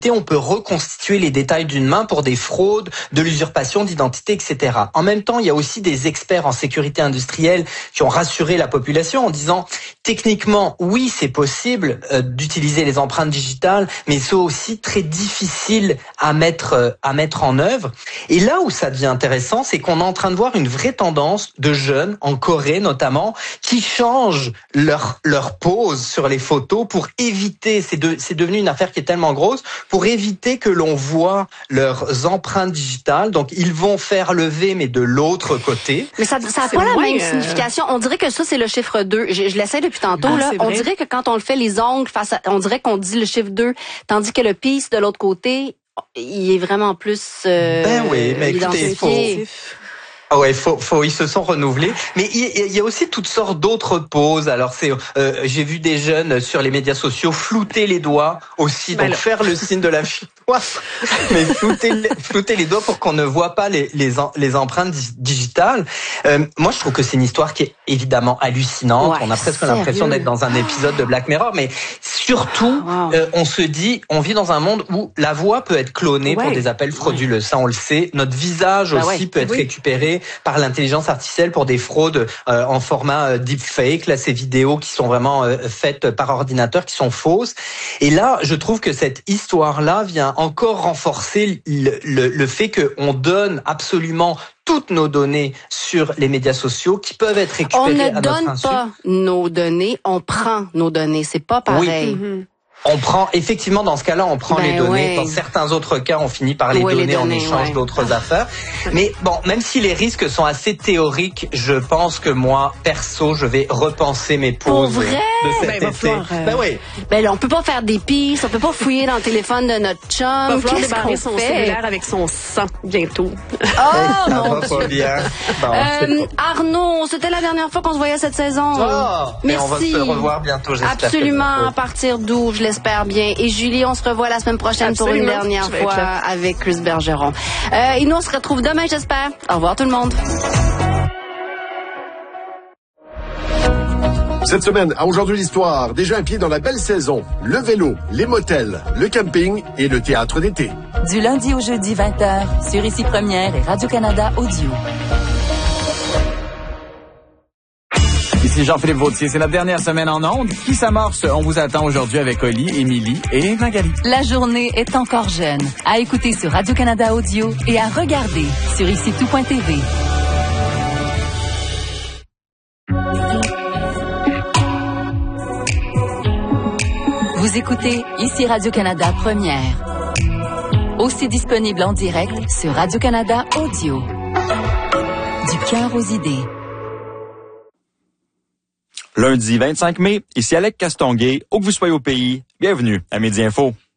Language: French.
on peut reconstituer les détails d'une main pour des fraudes, de l'usurpation d'identité, etc. En même temps, il y a aussi des experts en sécurité industrielle qui ont rassuré la population en disant techniquement, oui, c'est possible d'utiliser les empreintes digitales, mais c'est aussi très difficile à mettre en œuvre. Et là où ça devient intéressant, c'est qu'on est en train de voir une vraie tendance de jeunes, en Corée notamment, qui changent leur pose sur les photos pour éviter, c'est devenu une affaire qui est tellement grosse, pour éviter que l'on voit leurs empreintes digitales. Donc, ils vont faire le V, mais de l'autre côté. Mais ça n'a pas la même signification. On dirait que ça, c'est le chiffre 2. Je l'essaie depuis tantôt. Là. On dirait que quand on le fait les ongles, on dirait qu'on dit le chiffre 2, tandis que le peace de l'autre côté, il est vraiment plus oui, mais écoutez, ah ouais, ils se sont renouvelés. Mais il y a aussi toutes sortes d'autres poses. Alors j'ai vu des jeunes sur les médias sociaux flouter les doigts aussi, donc faire le signe de la victoire, mais flouter les doigts pour qu'on ne voit pas les empreintes digitales. Moi, je trouve que c'est une histoire qui est évidemment hallucinante. On a presque l'impression d'être dans un épisode de Black Mirror, mais surtout, on se dit, on vit dans un monde où la voix peut être clonée pour des appels frauduleux. Ça, on le sait. Notre visage aussi peut être récupéré par l'intelligence artificielle pour des fraudes en format deepfake. Là, ces vidéos qui sont vraiment faites par ordinateur, qui sont fausses. Et là, je trouve que cette histoire-là vient encore renforcer le fait qu'on donne absolument toutes nos données sur les médias sociaux qui peuvent être récupérées à notre insu. On ne donne pas nos données, on prend nos données. C'est pas pareil. Oui. On prend, effectivement, dans ce cas-là, on prend les données. Dans certains autres cas, on finit par les donner en échange d'autres affaires. Mais bon, même si les risques sont assez théoriques, je pense que moi, perso, je vais repenser mes poses de cet été. Ben là, on peut pas faire des pistes, on peut pas fouiller dans le téléphone de notre chum. Il va falloir débarrer son cellulaire avec son sang bientôt. Oh non, pas bien. Arnaud, c'était la dernière fois qu'on se voyait cette saison. Merci. On va se revoir bientôt, j'espère. Absolument, à partir d'où, je l'espère bien. Et Julie, on se revoit la semaine prochaine pour une dernière fois avec Chris Bergeron. Et nous, on se retrouve demain, j'espère. Au revoir tout le monde. Cette semaine, à Aujourd'hui l'Histoire, déjà un pied dans la belle saison. Le vélo, les motels, le camping et le théâtre d'été. Du lundi au jeudi 20h, sur Ici Première et Radio-Canada Audio. Ici Jean-Philippe Vautier, c'est notre dernière semaine en ondes qui s'amorce. On vous attend aujourd'hui avec Oli, Émilie et Magali. La journée est encore jeune. À écouter sur Radio-Canada Audio et à regarder sur IciTout.tv. Vous écoutez Ici Radio-Canada Première. Aussi disponible en direct sur Radio-Canada Audio. Du cœur aux idées. Lundi 25 mai, ici Alec Castonguay, où que vous soyez au pays, bienvenue à Midi Info.